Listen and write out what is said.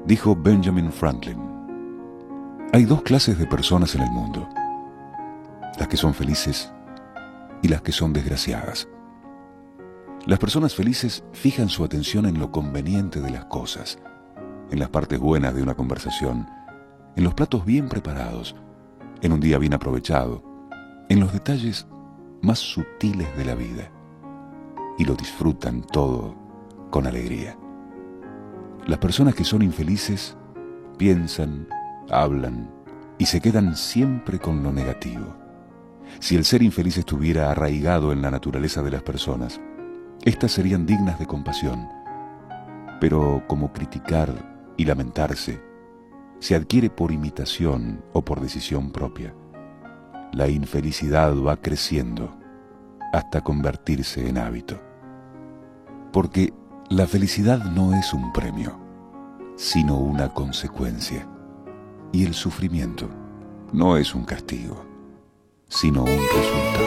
Dijo Benjamin Franklin: hay dos clases de personas en el mundo, las que son felices y las que son desgraciadas. Las personas felices fijan su atención en lo conveniente de las cosas, en las partes buenas de una conversación, en los platos bien preparados, en un día bien aprovechado, en los detalles más sutiles de la vida, y lo disfrutan todo con alegría. Las personas que son infelices piensan, hablan y se quedan siempre con lo negativo. Si el ser infeliz estuviera arraigado en la naturaleza de las personas, éstas serían dignas de compasión. Pero como criticar y lamentarse se adquiere por imitación o por decisión propia, la infelicidad va creciendo hasta convertirse en hábito. Porque la felicidad no es un premio, sino una consecuencia. Y el sufrimiento no es un castigo, sino un resultado.